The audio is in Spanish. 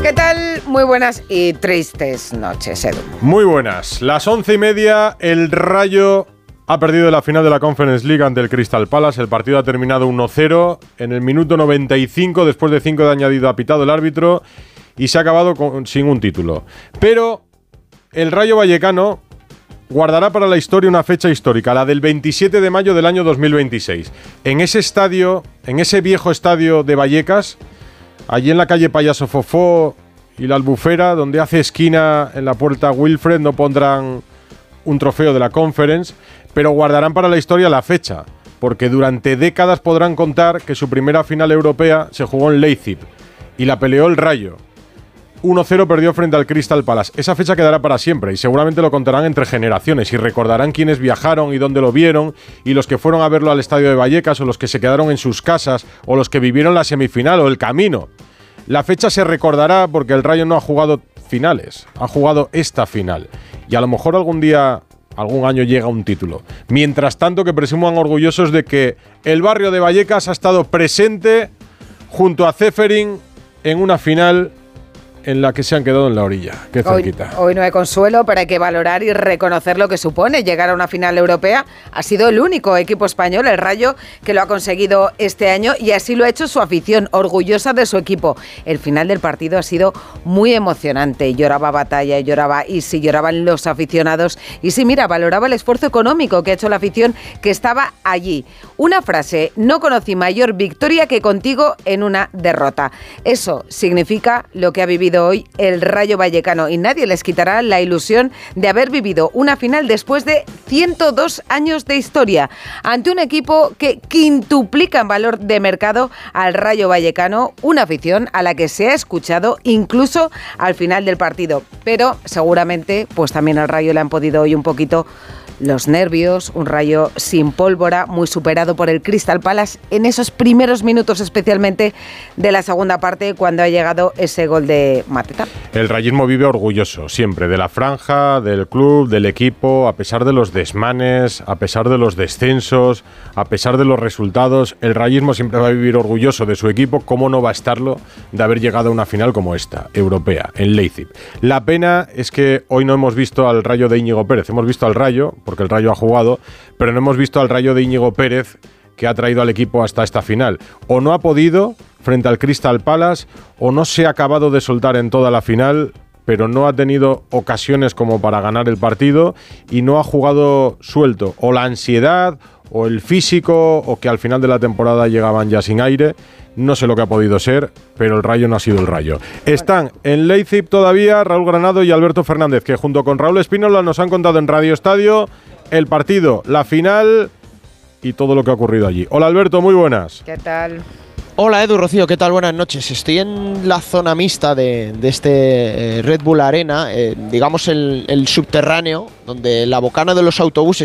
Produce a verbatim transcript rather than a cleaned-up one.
¿Qué tal? Muy buenas y tristes noches, Edu. Muy buenas. Las once y media, el Rayo ha perdido la final de la Conference League ante el Crystal Palace. El partido ha terminado uno cero. En el minuto noventa y cinco, después de cinco de añadido, ha pitado el árbitro y se ha acabado con, sin un título. Pero el Rayo Vallecano guardará para la historia una fecha histórica, la del veintisiete de mayo del año dos mil veintiséis. En ese estadio, en ese viejo estadio de Vallecas, allí en la calle Payaso Fofó y la Albufera, donde hace esquina en la puerta Wilfred, no pondrán un trofeo de la Conference, pero guardarán para la historia la fecha, porque durante décadas podrán contar que su primera final europea se jugó en Leipzig y la peleó el Rayo. uno cero perdió frente al Crystal Palace. Esa fecha quedará para siempre y seguramente lo contarán entre generaciones y recordarán quiénes viajaron y dónde lo vieron, y los que fueron a verlo al estadio de Vallecas, o los que se quedaron en sus casas, o los que vivieron la semifinal o el camino. La fecha se recordará porque el Rayo no ha jugado finales, ha jugado esta final, y a lo mejor algún día, algún año llega un título. Mientras tanto, que presuman orgullosos de que el barrio de Vallecas ha estado presente junto a Ceferin en una final en la que se han quedado en la orilla. Qué cerquita. Hoy, hoy no hay consuelo, pero hay que valorar y reconocer lo que supone llegar a una final europea. Ha sido el único equipo español, el Rayo, que lo ha conseguido este año, y así lo ha hecho su afición, orgullosa de su equipo. El final del partido ha sido muy emocionante. Lloraba Batalla, lloraba Isi, lloraban los aficionados. Y sí, mira, valoraba el esfuerzo económico que ha hecho la afición que estaba allí. Una frase: no conocí mayor victoria que contigo en una derrota. Eso significa lo que ha vivido hoy el Rayo Vallecano, y nadie les quitará la ilusión de haber vivido una final después de ciento dos años de historia ante un equipo que quintuplica en valor de mercado al Rayo Vallecano, una afición a la que se ha escuchado incluso al final del partido. Pero seguramente pues también al Rayo le han podido hoy un poquito los nervios, un Rayo sin pólvora, muy superado por el Crystal Palace en esos primeros minutos, especialmente de la segunda parte, cuando ha llegado ese gol de Mateta. El rayismo vive orgulloso siempre de la franja, del club, del equipo, a pesar de los desmanes, a pesar de los descensos, a pesar de los resultados. El rayismo siempre va a vivir orgulloso de su equipo. ¿Cómo no va a estarlo de haber llegado a una final como esta, europea, en Leipzig? La pena es que hoy no hemos visto al Rayo de Íñigo Pérez. Hemos visto al Rayo, porque el Rayo ha jugado, pero no hemos visto al Rayo de Íñigo Pérez, que ha traído al equipo hasta esta final. O no ha podido frente al Crystal Palace, o no se ha acabado de soltar en toda la final, pero no ha tenido ocasiones como para ganar el partido y no ha jugado suelto. O la ansiedad, o el físico, o que al final de la temporada llegaban ya sin aire. No sé lo que ha podido ser, pero el Rayo no ha sido el Rayo. Están en Leipzig todavía Raúl Granado y Alberto Fernández, que junto con Raúl Espínola nos han contado en Radio Estadio el partido, la final y todo lo que ha ocurrido allí. Hola Alberto, muy buenas. ¿Qué tal? Hola Edu, Rocío, ¿qué tal? Buenas noches. Estoy en la zona mixta de, de este eh, Red Bull Arena, eh, digamos el, el subterráneo, donde la bocana de los autobuses